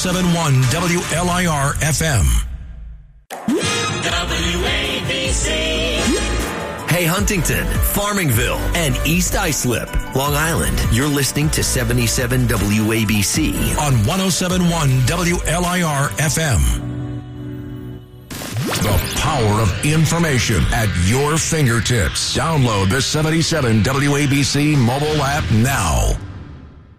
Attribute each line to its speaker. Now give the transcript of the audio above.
Speaker 1: 71 WLIR FM.
Speaker 2: WABC.
Speaker 3: Hey, Huntington, Farmingville, and East Islip, Long Island. You're listening to 77 WABC
Speaker 1: on 107.1 WLIR FM. The power of information at your fingertips. Download the 77 WABC mobile app now.